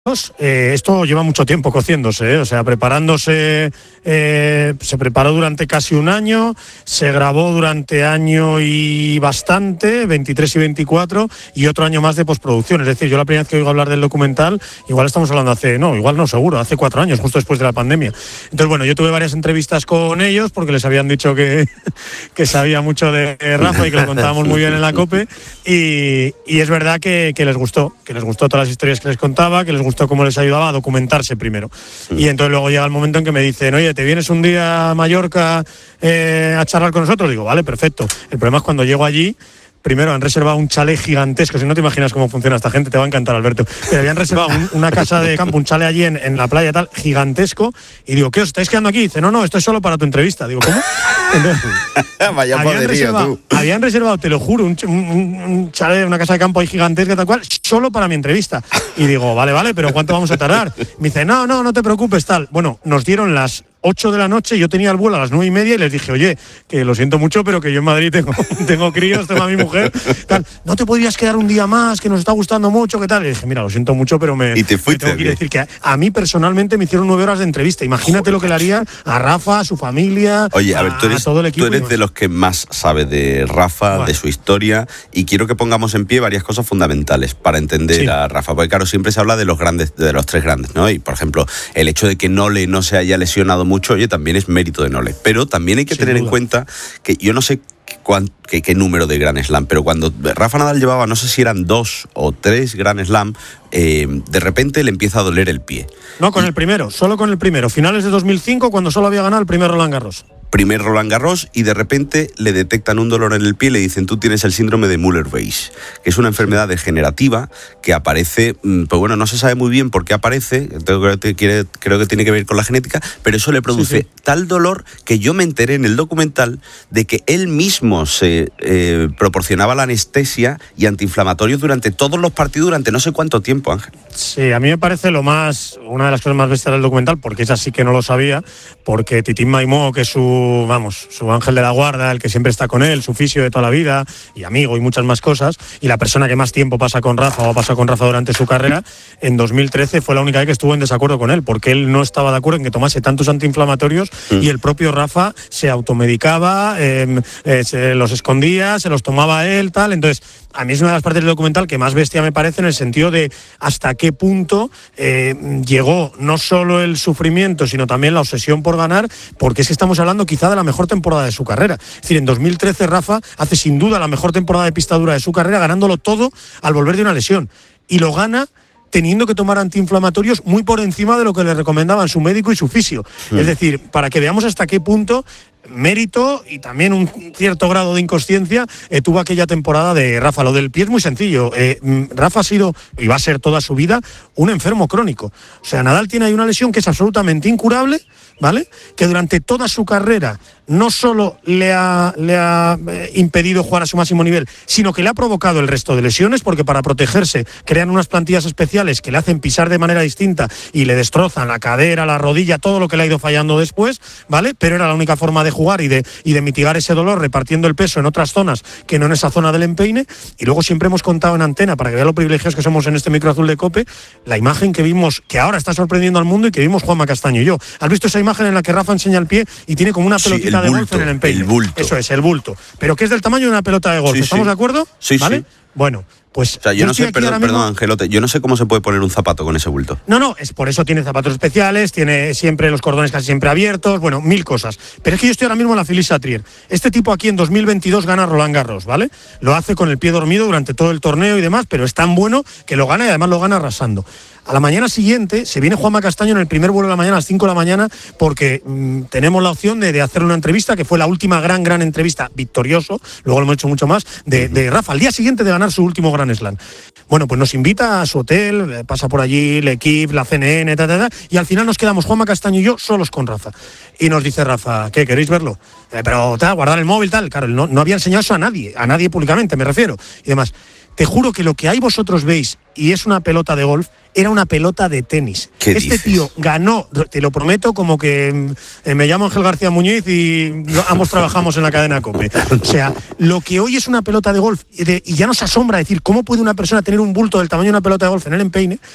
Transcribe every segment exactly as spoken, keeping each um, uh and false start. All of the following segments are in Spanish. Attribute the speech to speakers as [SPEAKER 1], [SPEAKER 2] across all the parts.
[SPEAKER 1] Eh, esto lleva mucho tiempo cociéndose, ¿eh? O sea, preparándose, eh, se preparó durante casi un año, se grabó durante año y bastante, veintitrés y veinticuatro, y otro año más de postproducción. Es decir, yo la primera vez que oigo hablar del documental, igual estamos hablando hace, no, igual no, seguro, hace cuatro años, justo después de la pandemia. Entonces, bueno, yo tuve varias entrevistas con ellos, porque les habían dicho que, que sabía mucho de Rafa y que lo contábamos muy bien en la COPE, y, y es verdad que, que les gustó, que les gustó todas las historias que les contaba, que les gustó cómo les ayudaba a documentarse primero. Y entonces luego llega el momento en que me dicen, oye, ¿te vienes un día a Mallorca eh, a charlar con nosotros? Digo, vale, perfecto. El problema es cuando llego allí, primero han reservado un chalet gigantesco, si no te imaginas cómo funciona esta gente, te va a encantar, Alberto. Pero habían reservado un, una casa de campo, un chalet allí en, en la playa tal, gigantesco, y digo, ¿qué os estáis quedando aquí? Y dice, no, no, esto es solo para tu entrevista. Digo, ¿cómo? Entonces,
[SPEAKER 2] Vaya
[SPEAKER 1] habían,
[SPEAKER 2] poderío,
[SPEAKER 1] reservado,
[SPEAKER 2] tú.
[SPEAKER 1] habían reservado, te lo juro, un, un, un chalet, una casa de campo ahí gigantesca, tal cual, solo para mi entrevista. Y digo, vale, vale, pero ¿cuánto vamos a tardar? Me dice, no, no, no te preocupes, tal. Bueno, nos dieron las ocho de la noche, yo tenía el vuelo a las nueve y media y les dije, oye, que lo siento mucho, pero que yo en Madrid tengo, tengo críos, tengo a mi mujer, tal, no te podrías quedar un día más, que nos está gustando mucho, ¿qué tal? Y dije, mira, lo siento mucho, pero me,
[SPEAKER 2] ¿Y te fuiste,
[SPEAKER 1] me tengo que decir que a, a mí personalmente me hicieron nueve horas de entrevista. Imagínate Joder. Lo que le haría a Rafa, a su familia,
[SPEAKER 2] Oye, a ver, tú eres,
[SPEAKER 1] a todo el equipo.
[SPEAKER 2] Tú eres de los que más sabe de Rafa, bueno. de su historia, y quiero que pongamos en pie varias cosas fundamentales para entender sí. a Rafa, porque claro, siempre se habla de los grandes, de los tres grandes, ¿no? Y por ejemplo, el hecho de que Nole no se haya lesionado mucho, oye, también es mérito de Nole, pero también hay que Sin tener duda. en cuenta que yo no sé cuán, qué, qué número de Grand Slam, pero cuando Rafa Nadal llevaba, no sé si eran dos o tres Grand Slam, eh, de repente le empieza a doler el pie.
[SPEAKER 1] No, con
[SPEAKER 2] y,
[SPEAKER 1] el primero, solo con el primero, finales de dos mil cinco, cuando solo había ganado el primer Roland Garros.
[SPEAKER 2] Primer Roland Garros, y de repente le detectan un dolor en el pie y le dicen, tú tienes el síndrome de Müller-Weiss, que es una enfermedad degenerativa que aparece, pues bueno, no se sabe muy bien por qué aparece, creo que, creo que tiene que ver con la genética, pero eso le produce sí, sí. tal dolor que yo me enteré en el documental de que él mismo se eh, proporcionaba la anestesia y antiinflamatorios durante todos los partidos durante no sé cuánto tiempo, Ángel.
[SPEAKER 1] Sí, a mí me parece lo más, una de las cosas más bestias del documental, porque esa sí que no lo sabía, porque Titín Maimó, que es su vamos, su ángel de la guarda, el que siempre está con él, su fisio de toda la vida, y amigo y muchas más cosas, y la persona que más tiempo pasa con Rafa o ha pasado con Rafa durante su carrera, en dos mil trece fue la única vez que estuvo en desacuerdo con él, porque él no estaba de acuerdo en que tomase tantos antiinflamatorios mm. y el propio Rafa se automedicaba, eh, eh, se los escondía, se los tomaba él, tal. Entonces, a mí es una de las partes del documental que más bestia me parece, en el sentido de hasta qué punto eh, llegó no solo el sufrimiento, sino también la obsesión por ganar, porque es que estamos hablando quizá de la mejor temporada de su carrera. Es decir, en dos mil trece Rafa hace sin duda la mejor temporada de pista dura de su carrera, ganándolo todo al volver de una lesión. Y lo gana teniendo que tomar antiinflamatorios muy por encima de lo que le recomendaban su médico y su fisio. Mm. Es decir, para que veamos hasta qué punto mérito y también un cierto grado de inconsciencia eh, tuvo aquella temporada de Rafa. Lo del pie es muy sencillo. Eh, Rafa ha sido, y va a ser toda su vida, un enfermo crónico. O sea, Nadal tiene ahí una lesión que es absolutamente incurable, ¿vale? Que durante toda su carrera no solo le ha, le ha eh, impedido jugar a su máximo nivel, sino que le ha provocado el resto de lesiones, porque para protegerse crean unas plantillas especiales que le hacen pisar de manera distinta y le destrozan la cadera, la rodilla, todo lo que le ha ido fallando después, ¿vale? Pero era la única forma de jugar y de, y de mitigar ese dolor, repartiendo el peso en otras zonas que no en esa zona del empeine. Y luego siempre hemos contado en antena, para que vean lo privilegiados que somos en este micro azul de COPE, la imagen que vimos, que ahora está sorprendiendo al mundo y que vimos Juanma Castaño y yo. ¿Has visto esa imagen en la que Rafa enseña el pie y tiene como una pelotita
[SPEAKER 2] sí,
[SPEAKER 1] de golf en el empeine?
[SPEAKER 2] El bulto.
[SPEAKER 1] Eso es, el bulto. Pero que es del tamaño de una pelota de golf.
[SPEAKER 2] Sí,
[SPEAKER 1] ¿Estamos
[SPEAKER 2] sí.
[SPEAKER 1] de acuerdo?
[SPEAKER 2] Sí,
[SPEAKER 1] ¿vale?
[SPEAKER 2] sí.
[SPEAKER 1] Bueno, pues
[SPEAKER 2] o sea, yo, yo no sé, perdón, perdón, mismo... Angelote, yo no sé cómo se puede poner un zapato con ese bulto.
[SPEAKER 1] No, no, es por eso tiene zapatos especiales, tiene siempre los cordones casi siempre abiertos, bueno, mil cosas. Pero es que yo estoy ahora mismo en la Philippe Chatrier. Este tipo aquí en dos mil veintidós gana Roland Garros, ¿vale? Lo hace con el pie dormido durante todo el torneo y demás, pero es tan bueno que lo gana y además lo gana arrasando. A la mañana siguiente se viene Juanma Castaño en el primer vuelo de la mañana a las cinco de la mañana, porque mmm, tenemos la opción de, de hacer una entrevista, que fue la última gran, gran entrevista, victorioso, luego lo hemos hecho mucho más, de, de Rafa, al día siguiente de ganar su último Grand Slam. Bueno, pues nos invita a su hotel, pasa por allí el equipo, la C N N, ta, ta, ta, y al final nos quedamos Juanma Castaño y yo solos con Rafa. Y nos dice Rafa, ¿qué, queréis verlo? Eh, pero tal, guardar el móvil, tal. Claro, no, no había enseñado eso a nadie, a nadie públicamente, me refiero, y demás. Te juro que lo que ahí vosotros veis, y es una pelota de golf, era una pelota de tenis.
[SPEAKER 2] ¿Qué
[SPEAKER 1] este
[SPEAKER 2] dices?
[SPEAKER 1] Tío ganó, te lo prometo, como que eh, me llamo Ángel García Muñiz y ambos trabajamos en la cadena COPE. O sea, lo que hoy es una pelota de golf, y, de, y ya nos asombra decir, ¿cómo puede una persona tener un bulto del tamaño de una pelota de golf en el empeine?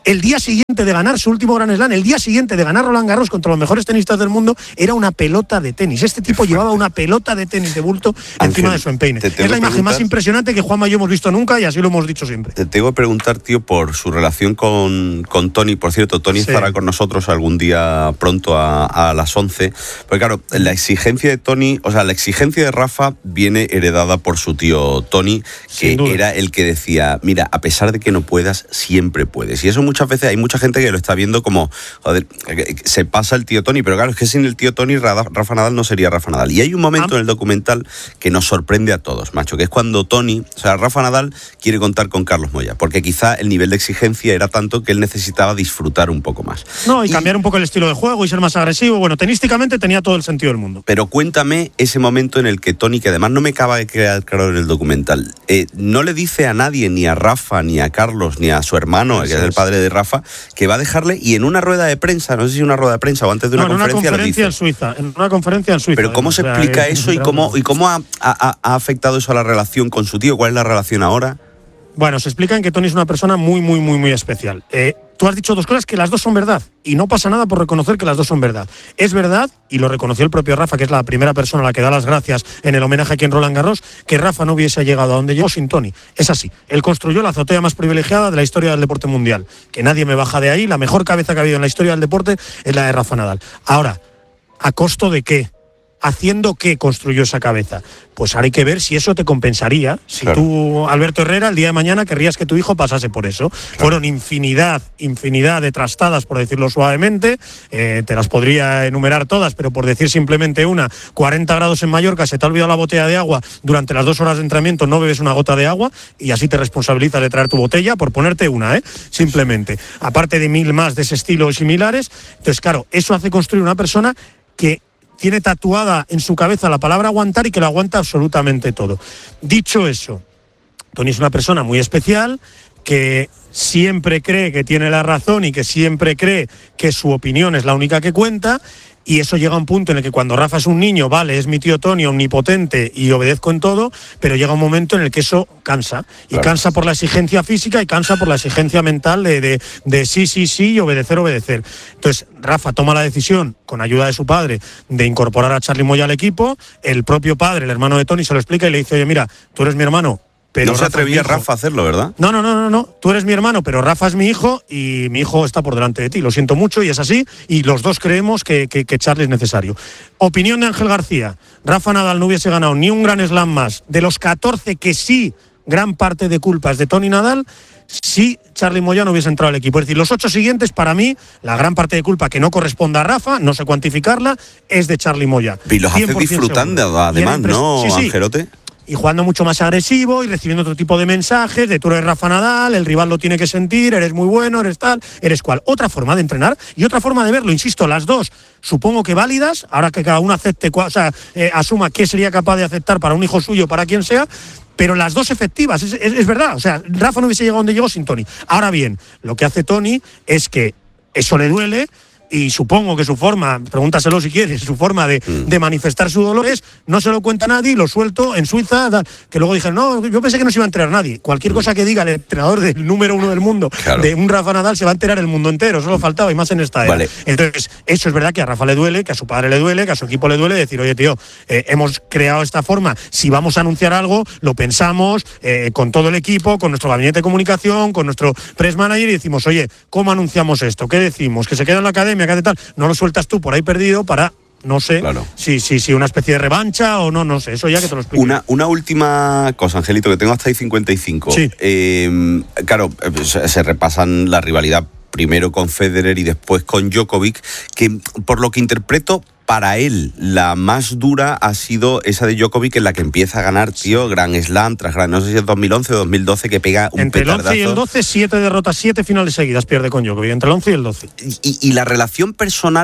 [SPEAKER 1] El día siguiente de ganar su último Grand Slam, el día siguiente de ganar Roland Garros contra los mejores tenistas del mundo, era una pelota de tenis. Este tipo llevaba una pelota de tenis de bulto Ángel, encima de su empeine. Es la imagen más impresionante que Juanma y yo hemos visto nunca, y así lo hemos dicho siempre.
[SPEAKER 2] Te tengo que preguntar, tío, por su relación con, con Toni. Por cierto, Toni sí. estará con nosotros algún día pronto a, a las once. Porque claro, la exigencia de Toni, o sea, la exigencia de Rafa viene heredada por su tío Toni, que era el que decía, mira, a pesar de que no puedas, siempre puedes. Y eso muchas veces hay mucha gente que lo está viendo como, joder, se pasa el tío Toni, pero claro, es que sin el tío Toni Rafa Nadal no sería Rafa Nadal. Y hay un momento ah. en el documental que nos sorprende a todos, macho, que es cuando Toni, o sea, Rafa Nadal quiere contar con Carlos Moya, porque quizá el nivel de exigencia era tanto que él necesitaba disfrutar un poco más.
[SPEAKER 1] No, y, y cambiar un poco el estilo de juego y ser más agresivo. Bueno, tenísticamente tenía todo el sentido del mundo.
[SPEAKER 2] Pero cuéntame ese momento en el que Toni, que además no me acaba de quedar claro en el documental, eh, no le dice a nadie, ni a Rafa, ni a Carlos, ni a su hermano, Eso que es el padre de Rafa, que va a dejarle, y en una rueda de prensa, no sé si una rueda de prensa o antes de una
[SPEAKER 1] no,
[SPEAKER 2] conferencia,
[SPEAKER 1] en una conferencia en Suiza, en una conferencia en Suiza.
[SPEAKER 2] Pero ¿cómo se explica eso y cómo, y cómo ha, ha, ha afectado eso a la relación con su tío? ¿Cuál es la relación ahora?
[SPEAKER 1] Bueno, se explica en que Toni es una persona muy, muy, muy, muy especial. Eh, tú has dicho dos cosas que las dos son verdad, y no pasa nada por reconocer que las dos son verdad. Es verdad, y lo reconoció el propio Rafa, que es la primera persona a la que da las gracias en el homenaje aquí en Roland Garros, que Rafa no hubiese llegado a donde llegó sin Toni. Es así. Él construyó la azotea más privilegiada de la historia del deporte mundial. Que nadie me baja de ahí. La mejor cabeza que ha habido en la historia del deporte es la de Rafa Nadal. Ahora, ¿a costo de qué? ¿Haciendo qué construyó esa cabeza? Pues ahora hay que ver si eso te compensaría. Si claro. tú, Alberto Herrera, el día de mañana querrías que tu hijo pasase por eso. Claro. Fueron infinidad, infinidad de trastadas, por decirlo suavemente. Eh, te las podría enumerar todas, pero por decir simplemente una, cuarenta grados en Mallorca, se te ha olvidado la botella de agua, durante las dos horas de entrenamiento no bebes una gota de agua y así te responsabilizas de traer tu botella, por ponerte una, ¿eh? Simplemente. Aparte de mil más de ese estilo similares. Entonces, claro, eso hace construir una persona que tiene tatuada en su cabeza la palabra aguantar y que lo aguanta absolutamente todo. Dicho eso, Toni es una persona muy especial que siempre cree que tiene la razón y que siempre cree que su opinión es la única que cuenta, y eso llega a un punto en el que cuando Rafa es un niño, vale, es mi tío Toni, omnipotente y obedezco en todo, pero llega un momento en el que eso cansa, y claro. cansa por la exigencia física y cansa por la exigencia mental de, de, de sí, sí, sí, y obedecer, obedecer. Entonces Rafa toma la decisión, con ayuda de su padre, de incorporar a Charly Moya al equipo. El propio padre, el hermano de Toni, se lo explica y le dice, oye, mira, tú eres mi hermano, pero
[SPEAKER 2] no se atrevía Rafa a hacerlo, ¿verdad?
[SPEAKER 1] No, no, no, no, no. Tú eres mi hermano, pero Rafa es mi hijo y mi hijo está por delante de ti. Lo siento mucho y es así. Y los dos creemos que, que, que Charly es necesario. Opinión de Ángel García. Rafa Nadal no hubiese ganado ni un Grand Slam más. De los catorce que sí, gran parte de culpa es de Toni Nadal, si Charly Moya no hubiese entrado al equipo. Es decir, los ocho siguientes, para mí, la gran parte de culpa que no corresponde a Rafa, no sé cuantificarla, es de Charly Moya.
[SPEAKER 2] Y los hace disfrutando, además, ¿no, sí, sí. Angelote?
[SPEAKER 1] Y jugando mucho más agresivo y recibiendo otro tipo de mensajes de tú eres Rafa Nadal, el rival lo tiene que sentir, eres muy bueno, eres tal, eres cual. Otra forma de entrenar y otra forma de verlo, insisto, las dos supongo que válidas, ahora que cada uno acepte, o sea, eh, asuma qué sería capaz de aceptar para un hijo suyo, para quien sea, pero las dos efectivas, es, es, es verdad, o sea, Rafa no hubiese llegado donde llegó sin Toni. Ahora bien, lo que hace Toni es que eso le duele. Y supongo que su forma, pregúntaselo si quieres, su forma de, mm. de manifestar su dolor es, no se lo cuenta a nadie, lo suelto en Suiza, da, que luego dijeron, no, yo pensé que no se iba a enterar nadie. Cualquier mm. cosa que diga el entrenador del número uno del mundo, claro. de un Rafa Nadal, se va a enterar el mundo entero, solo faltaba, y más en esta era. Vale. Entonces, eso es verdad que a Rafa le duele, que a su padre le duele, que a su equipo le duele, decir, oye, tío, eh, hemos creado esta forma, si vamos a anunciar algo, lo pensamos eh, con todo el equipo, con nuestro gabinete de comunicación, con nuestro press manager, y decimos, oye, ¿cómo anunciamos esto? ¿Qué decimos? ¿Que se queda en la academia? ¿Qué hace tal? No lo sueltas tú por ahí perdido para, no sé, claro. si, si, si una especie de revancha o no, no sé, eso ya que te lo explico.
[SPEAKER 2] Una, una última cosa, Angelito, que tengo hasta ahí cincuenta y cinco.
[SPEAKER 1] Sí.
[SPEAKER 2] Eh, claro, se, se repasan la rivalidad primero con Federer y después con Djokovic, que por lo que interpreto, para él la más dura ha sido esa de Djokovic, en la que empieza a ganar, tío, Grand Slam tras Grand, no sé si es dos mil once o dos mil doce, que pega un
[SPEAKER 1] entre
[SPEAKER 2] petardazo.
[SPEAKER 1] Entre el once y el doce, siete derrotas, siete finales seguidas pierde con Djokovic, entre el once y el doce.
[SPEAKER 2] Y, y la relación personal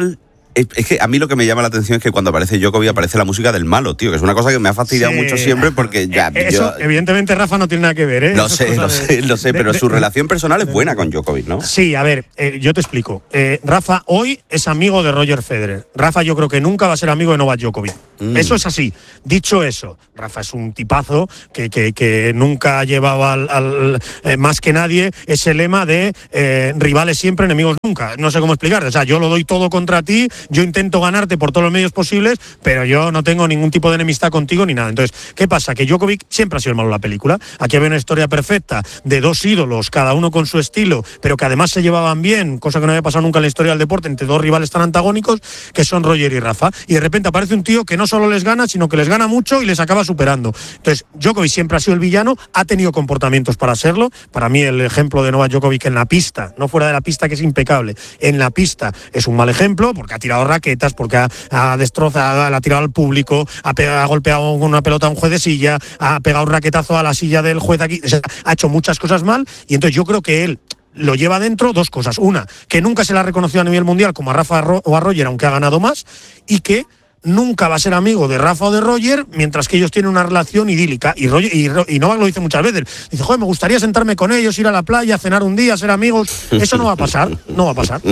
[SPEAKER 2] Es, es que a mí lo que me llama la atención es que cuando aparece Djokovic aparece la música del malo, tío, que es una cosa que me ha fastidiado sí. mucho siempre porque ya...
[SPEAKER 1] Eso,
[SPEAKER 2] yo...
[SPEAKER 1] evidentemente, Rafa no tiene nada que ver, ¿eh?
[SPEAKER 2] Lo sé, lo de, sé, lo sé, pero de, su de, relación personal es buena con Djokovic, ¿no?
[SPEAKER 1] Sí, a ver, eh, yo te explico. Eh, Rafa hoy es amigo de Roger Federer. Rafa yo creo que nunca va a ser amigo de Novak Djokovic. Mm. Eso es así. Dicho eso, Rafa es un tipazo que, que, que nunca llevaba al, al, eh, más que nadie ese lema de eh, rivales siempre, enemigos nunca. No sé cómo explicarte. O sea, yo lo doy todo contra ti, yo intento ganar por todos los medios posibles, pero yo no tengo ningún tipo de enemistad contigo ni nada. Entonces, ¿qué pasa? Que Djokovic siempre ha sido el malo de la película. Aquí había una historia perfecta de dos ídolos, cada uno con su estilo, pero que además se llevaban bien, cosa que no había pasado nunca en la historia del deporte, entre dos rivales tan antagónicos, que son Roger y Rafa. Y de repente aparece un tío que no solo les gana, sino que les gana mucho y les acaba superando. Entonces, Djokovic siempre ha sido el villano, ha tenido comportamientos para serlo. Para mí, el ejemplo de Novak Djokovic en la pista, no fuera de la pista, que es impecable, en la pista es un mal ejemplo, porque ha tirado raquetas, porque ha, ha destrozado, ha tirado al público, ha, pegado, ha golpeado con una pelota a un juez de silla, ha pegado un raquetazo a la silla del juez aquí, o sea, ha hecho muchas cosas mal, y entonces yo creo que él lo lleva dentro dos cosas. Una, que nunca se le ha reconocido a nivel mundial como a Rafa o a Roger, aunque ha ganado más, y que nunca va a ser amigo de Rafa o de Roger, mientras que ellos tienen una relación idílica. Y, Roger, y, y Novak lo dice muchas veces. Dice, joder, me gustaría sentarme con ellos, ir a la playa, cenar un día, ser amigos. Eso no va a pasar, no va a pasar.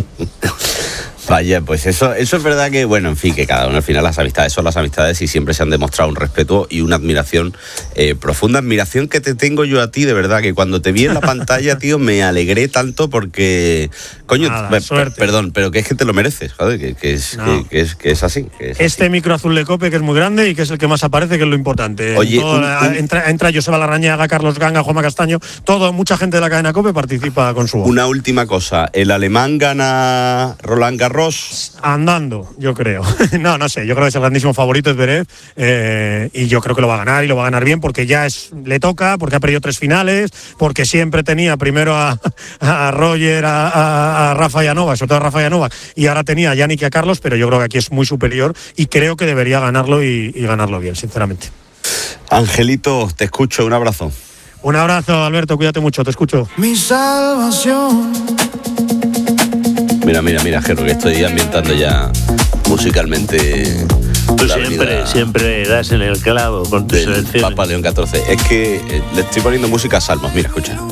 [SPEAKER 2] Vaya, pues eso, eso es verdad que, bueno, en fin, que cada uno al final las amistades son las amistades y siempre se han demostrado un respeto y una admiración eh, profunda, admiración que te tengo yo a ti, de verdad, que cuando te vi en la pantalla, tío, me alegré tanto porque, coño,
[SPEAKER 1] Nada,
[SPEAKER 2] p- p- perdón, pero que es que te lo mereces, joder, que, que, es, no. que, que, es, que es así. Que es
[SPEAKER 1] este
[SPEAKER 2] así.
[SPEAKER 1] Micro azul de COPE, que es muy grande y que es el que más aparece, que es lo importante.
[SPEAKER 2] Oye,
[SPEAKER 1] todo,
[SPEAKER 2] un, un,
[SPEAKER 1] entra, entra Joseba Larrañaga, Carlos Ganga, Juanma Castaño, todo, mucha gente de la cadena COPE participa con su voz.
[SPEAKER 2] Una última cosa, ¿el alemán gana Roland Garros?
[SPEAKER 1] Andando, yo creo. No, no sé, yo creo que es el grandísimo favorito, es Zverev, eh, y yo creo que lo va a ganar y lo va a ganar bien porque ya es le toca, porque ha perdido tres finales, porque siempre tenía primero a, a Roger, a, a, a Rafa y a Novak, sobre todo a Rafa y a Novak, y ahora tenía a Yannick y a Carlos, pero yo creo que aquí es muy superior y creo que debería ganarlo y, y ganarlo bien, sinceramente.
[SPEAKER 2] Angelito, te escucho, un abrazo.
[SPEAKER 1] Un abrazo, Alberto, cuídate mucho, te escucho.
[SPEAKER 3] Mi salvación.
[SPEAKER 2] Mira, mira, mira, Jero, que estoy ambientando ya musicalmente.
[SPEAKER 4] Tú siempre, siempre das en el clavo con tu selección.
[SPEAKER 2] Papa León catorce. Es que eh, le estoy poniendo música a Salmos, mira, escucha.